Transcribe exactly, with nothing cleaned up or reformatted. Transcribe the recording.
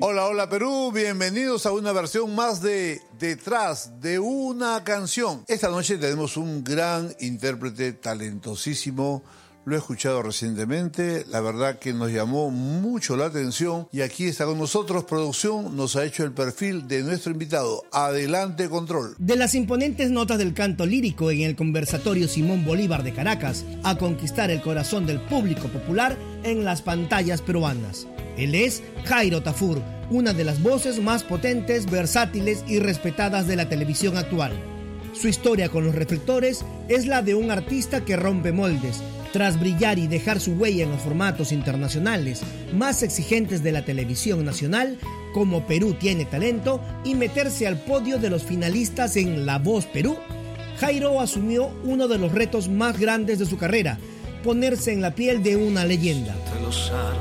Hola, hola Perú, bienvenidos a una versión más de Detrás de una canción. Esta noche tenemos un gran intérprete talentosísimo, lo he escuchado recientemente, la verdad que nos llamó mucho la atención y aquí está con nosotros, producción nos ha hecho el perfil de nuestro invitado. Adelante, control. De las imponentes notas del canto lírico en el conversatorio Simón Bolívar de Caracas a conquistar el corazón del público popular en las pantallas peruanas. Él es Jairo Tafur, una de las voces más potentes, versátiles y respetadas de la televisión actual. Su historia con los reflectores es la de un artista que rompe moldes, tras brillar y dejar su huella en los formatos internacionales más exigentes de la televisión nacional, como Perú tiene talento, y meterse al podio de los finalistas en La Voz Perú. Jairo asumió uno de los retos más grandes de su carrera, ponerse en la piel de una leyenda.